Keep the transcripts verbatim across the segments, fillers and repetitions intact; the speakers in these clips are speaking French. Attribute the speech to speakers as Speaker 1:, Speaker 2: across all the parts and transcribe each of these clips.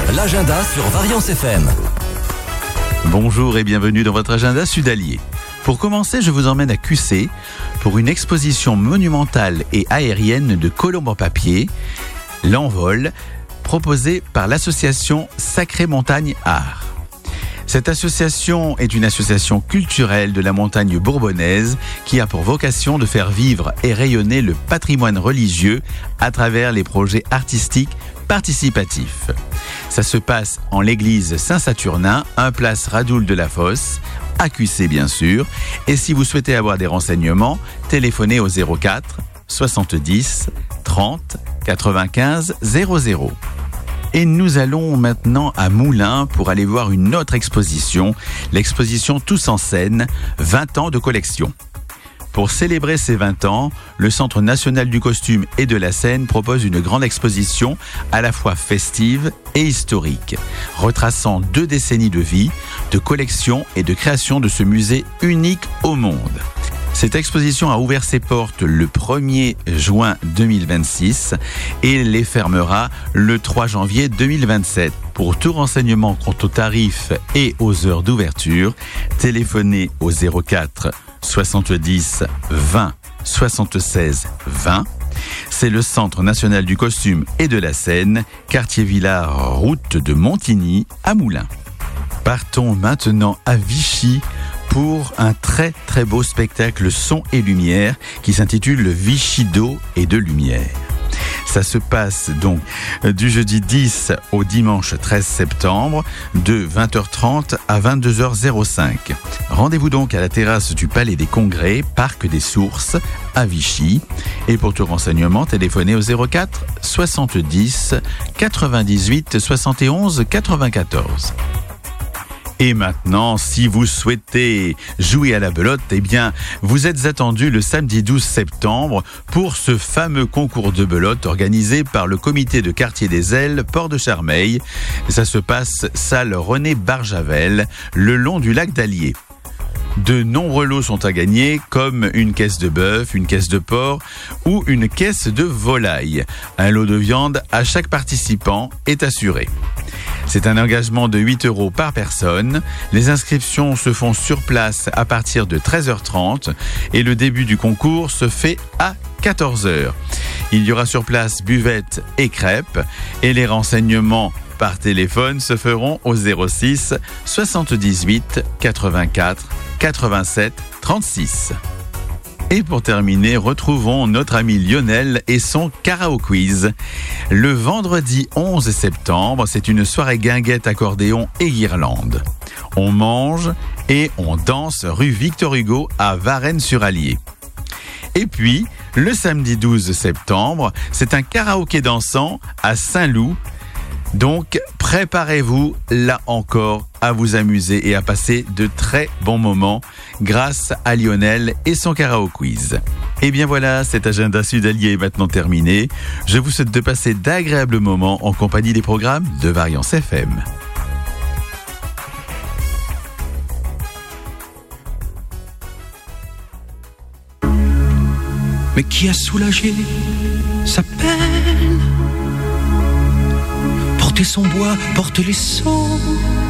Speaker 1: l'agenda sur Variance F M.
Speaker 2: Bonjour et bienvenue dans votre agenda sudalier. Pour commencer, je vous emmène à Q C pour une exposition monumentale et aérienne de colombes en papier, l'Envol, proposée par l'association Sacrée Montagne Art. Cette association est une association culturelle de la montagne bourbonnaise qui a pour vocation de faire vivre et rayonner le patrimoine religieux à travers les projets artistiques participatifs. Ça se passe en l'église Saint-Saturnin, un place Radoul de la Fosse, à Q C bien sûr. Et si vous souhaitez avoir des renseignements, téléphonez au zéro quatre soixante-dix trente quatre-vingt-quinze zéro zéro. Et nous allons maintenant à Moulins pour aller voir une autre exposition, l'exposition Tous en scène, vingt ans de collection. Pour célébrer ces vingt ans, le Centre national du costume et de la scène propose une grande exposition à la fois festive et historique, retraçant deux décennies de vie, de collection et de création de ce musée unique au monde. Cette exposition a ouvert ses portes le premier juin deux mille vingt-six et les fermera le trois janvier deux mille vingt-sept. Pour tout renseignement quant aux tarifs et aux heures d'ouverture, téléphonez au zéro quatre soixante-dix vingt soixante-seize vingt. C'est le Centre national du costume et de la scène, quartier Villard, route de Montigny à Moulins. Partons maintenant à Vichy pour un très très beau spectacle son et lumière qui s'intitule le Vichy d'eau et de lumière. Ça se passe donc du jeudi dix au dimanche treize septembre de vingt heures trente à vingt-deux heures cinq. Rendez-vous donc à la terrasse du Palais des Congrès, Parc des Sources, à Vichy. Et pour tout renseignement, téléphonez au zéro quatre soixante-dix quatre-vingt-dix-huit soixante et onze quatre-vingt-quatorze. Et maintenant, si vous souhaitez jouer à la belote, eh bien, vous êtes attendus le samedi douze septembre pour ce fameux concours de belote organisé par le comité de quartier des Ailes, Port de Charmeil. Ça se passe salle René Barjavel, le long du lac d'Allier. De nombreux lots sont à gagner, comme une caisse de bœuf, une caisse de porc ou une caisse de volaille. Un lot de viande à chaque participant est assuré. C'est un engagement de huit euros par personne. Les inscriptions se font sur place à partir de treize heures trente et le début du concours se fait à quatorze heures. Il y aura sur place buvette et crêpes et les renseignements par téléphone se feront au zéro six soixante-dix-huit quatre-vingt-quatre quatre-vingt-sept trente-six. Et pour terminer, retrouvons notre ami Lionel et son Karaoke Quiz. Le vendredi onze septembre, c'est une soirée guinguette, accordéon et guirlande. On mange et on danse rue Victor Hugo à Varennes-sur-Allier. Et puis, le samedi douze septembre, c'est un karaoké dansant à Saint-Loup. Donc, préparez-vous, là encore, à vous amuser et à passer de très bons moments grâce à Lionel et son Karaoke Quiz. Et bien voilà, cet agenda sudalier est maintenant terminé. Je vous souhaite de passer d'agréables moments en compagnie des programmes de Variance F M.
Speaker 3: Mais qui a soulagé sa peine? Porter son bois, porter les seaux,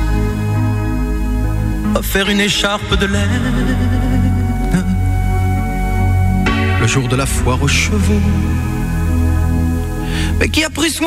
Speaker 3: faire une écharpe de laine le jour de la foire aux chevaux. Mais qui a pris soin